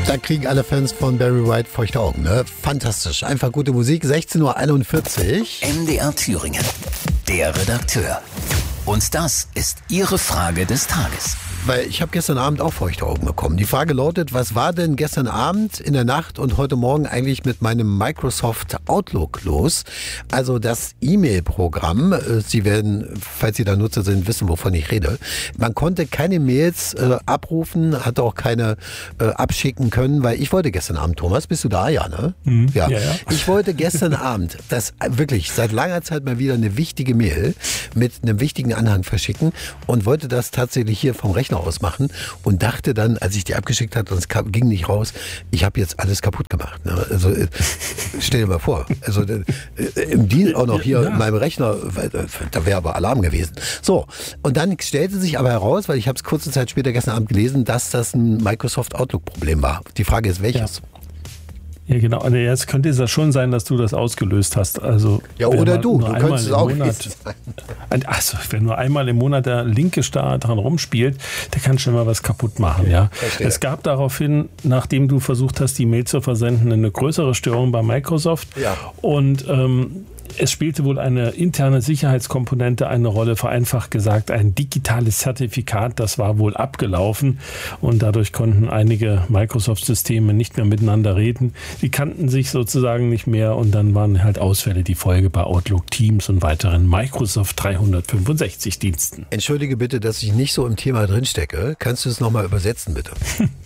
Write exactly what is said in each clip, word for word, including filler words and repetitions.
Da kriegen alle Fans von Barry White feuchte Augen, ne? Fantastisch. Einfach gute Musik. sechzehn Uhr einundvierzig. M D R Thüringen. Der Redakteur. Und das ist Ihre Frage des Tages. Weil ich habe gestern Abend auch feuchte Augen bekommen. Die Frage lautet, was war denn gestern Abend, in der Nacht und heute Morgen eigentlich mit meinem Microsoft Outlook los? Also das E-Mail-Programm. Sie werden, falls Sie da Nutzer sind, wissen, wovon ich rede. Man konnte keine Mails äh, abrufen, hatte auch keine äh, abschicken können, weil ich wollte gestern Abend, Thomas, bist du da? Ja, ne? Mhm. Ja. Ja, ja. Ich wollte gestern Abend, das wirklich seit langer Zeit mal wieder eine wichtige Mail mit einem wichtigen Anhang verschicken und wollte das tatsächlich hier vom Rechner ausmachen und dachte dann, als ich die abgeschickt hatte und es kam, ging nicht raus, ich habe jetzt alles kaputt gemacht. Ne? Also äh, stell dir mal vor, also äh, im Deal auch noch hier ja. in meinem Rechner, da wäre aber Alarm gewesen. So, und dann stellte sich aber heraus, weil ich habe es kurze Zeit später gestern Abend gelesen, dass das ein Microsoft Outlook-Problem war. Die Frage ist, welches? Ja. Ja, genau. Also jetzt könnte es ja schon sein, dass du das ausgelöst hast. Also, Ja, oder du. Du könntest es auch gewesen sein. Also, wenn nur einmal im Monat der linke Star dran rumspielt, der kann schon mal was kaputt machen. Ja. Verstehe. Es gab daraufhin, nachdem du versucht hast, die Mail zu versenden, eine größere Störung bei Microsoft. Ja. Und ähm, es spielte wohl eine interne Sicherheitskomponente eine Rolle, vereinfacht gesagt ein digitales Zertifikat, das war wohl abgelaufen und dadurch konnten einige Microsoft-Systeme nicht mehr miteinander reden. Die kannten sich sozusagen nicht mehr und dann waren halt Ausfälle die Folge bei Outlook, Teams und weiteren Microsoft dreihundertfünfundsechzig Diensten. Entschuldige bitte, dass ich nicht so im Thema drinstecke. Kannst du es nochmal übersetzen, bitte?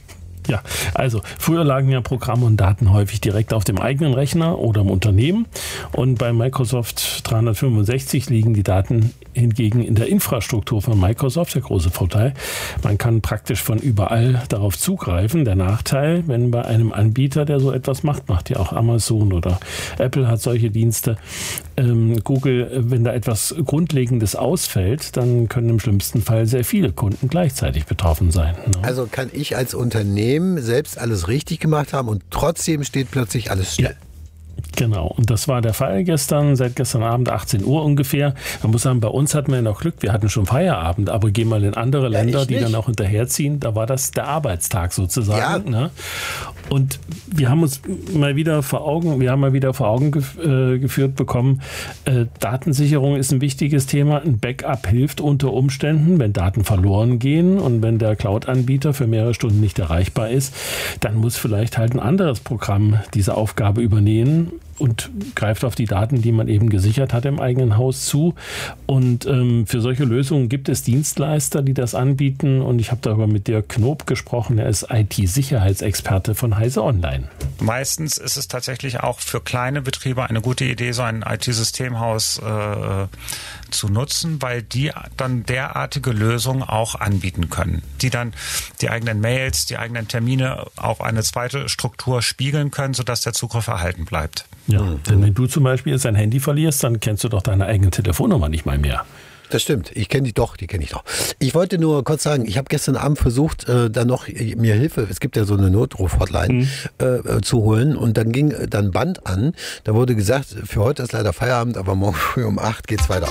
Ja, also früher lagen ja Programme und Daten häufig direkt auf dem eigenen Rechner oder im Unternehmen und bei Microsoft dreihundertfünfundsechzig liegen die Daten hingegen in der Infrastruktur von Microsoft, der große Vorteil. Man kann praktisch von überall darauf zugreifen. Der Nachteil, wenn bei einem Anbieter, der so etwas macht, macht ja auch Amazon oder Apple hat solche Dienste, ähm, Google, wenn da etwas Grundlegendes ausfällt, dann können im schlimmsten Fall sehr viele Kunden gleichzeitig betroffen sein. Ne? Also kann ich als Unternehmen selbst alles richtig gemacht haben und trotzdem steht plötzlich alles still. Ja. Genau, und das war der Fall gestern, seit gestern Abend achtzehn Uhr ungefähr. Man muss sagen, bei uns hatten wir noch Glück, wir hatten schon Feierabend, aber gehen mal in andere Länder, ja, die dann auch hinterherziehen, da war das der Arbeitstag sozusagen. Ja. Ne? Und wir haben uns mal wieder vor Augen, wir haben mal wieder vor Augen gef- äh, geführt bekommen, äh, Datensicherung ist ein wichtiges Thema. Ein Backup hilft unter Umständen, wenn Daten verloren gehen und wenn der Cloud-Anbieter für mehrere Stunden nicht erreichbar ist, dann muss vielleicht halt ein anderes Programm diese Aufgabe übernehmen und greift auf die Daten, die man eben gesichert hat im eigenen Haus zu. Und ähm, für solche Lösungen gibt es Dienstleister, die das anbieten. Und ich habe darüber mit Dirk Knob gesprochen. Er ist I T-Sicherheitsexperte von Heise Online. Meistens ist es tatsächlich auch für kleine Betriebe eine gute Idee, so ein I T-Systemhaus äh, zu nutzen, weil die dann derartige Lösungen auch anbieten können, die dann die eigenen Mails, die eigenen Termine auf eine zweite Struktur spiegeln können, sodass der Zugriff erhalten bleibt. Ja, mhm. Denn wenn du zum Beispiel jetzt dein Handy verlierst, dann kennst du doch deine eigene Telefonnummer nicht mal mehr. Das stimmt, ich kenne die doch, die kenne ich doch. Ich wollte nur kurz sagen, ich habe gestern Abend versucht, äh, da noch mir Hilfe, es gibt ja so eine Notruf-Hotline, mhm. äh, zu holen und dann ging dann Band an, da wurde gesagt, für heute ist leider Feierabend, aber morgen früh um acht geht's weiter.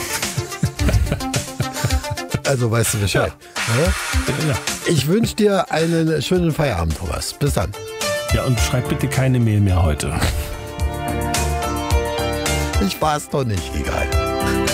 Also weißt du Bescheid. Ja. Ja? Ja. Ich wünsche dir einen schönen Feierabend, Thomas. Bis dann. Ja, und schreib bitte keine Mail mehr heute. Ich war's doch nicht, egal.